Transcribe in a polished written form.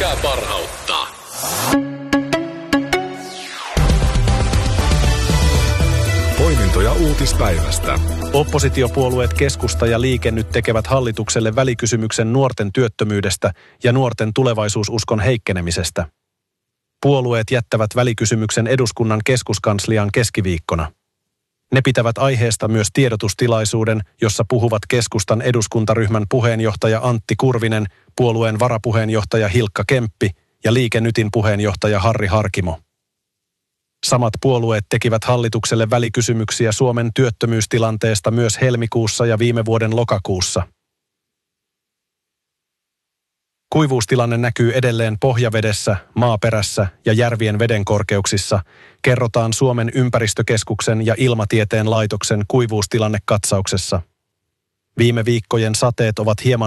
mikä parhauttaa. Poimintoja uutispäivästä. Oppositiopuolueet Keskusta ja Liike Nyt tekevät hallitukselle välikysymyksen nuorten työttömyydestä ja nuorten tulevaisuususkon heikkenemisestä. Puolueet jättävät välikysymyksen eduskunnan keskuskansliaan keskiviikkona. Ne pitävät aiheesta myös tiedotustilaisuuden, jossa puhuvat Keskustan eduskuntaryhmän puheenjohtaja Antti Kurvinen, puolueen varapuheenjohtaja Hilkka Kemppi ja Liike Nytin puheenjohtaja Harri Harkimo. Samat puolueet tekivät hallitukselle välikysymyksiä Suomen työttömyystilanteesta myös helmikuussa ja viime vuoden lokakuussa. Kuivuustilanne näkyy edelleen pohjavedessä, maaperässä ja järvien vedenkorkeuksissa, kerrotaan Suomen ympäristökeskuksen ja Ilmatieteen laitoksen kuivuustilannekatsauksessa. Viime viikkojen sateet ovat hieman